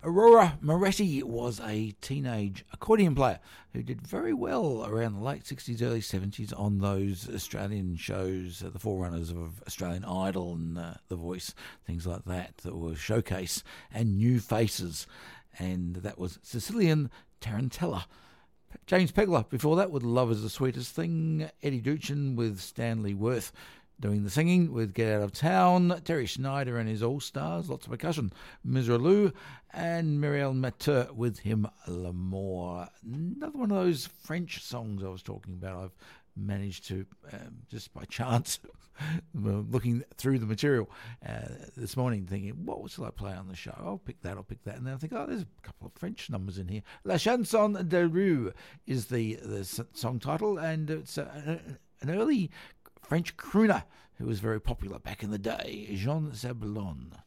Aurora Moretti was a teenage accordion player who did very well around the late 60s, early 70s on those Australian shows, the forerunners of Australian Idol and The Voice, things like that were Showcase and New Faces. And that was Sicilian Tarantella. James Pegler before that with Love is the Sweetest Thing. Eddie Duchin with Stanley Worth doing the singing with Get Out of Town. Terry Schneider and his All-Stars, lots of percussion. Misralou and Muriel Matteux with Him L'Amour. Another one of those French songs I was talking about. I've managed to, just by chance, looking through the material this morning, thinking, what shall I play on the show? I'll pick that. And then I think, there's a couple of French numbers in here. La Chanson de Rue is the song title, and it's an early French crooner who was very popular back in the day, Jean Sablon.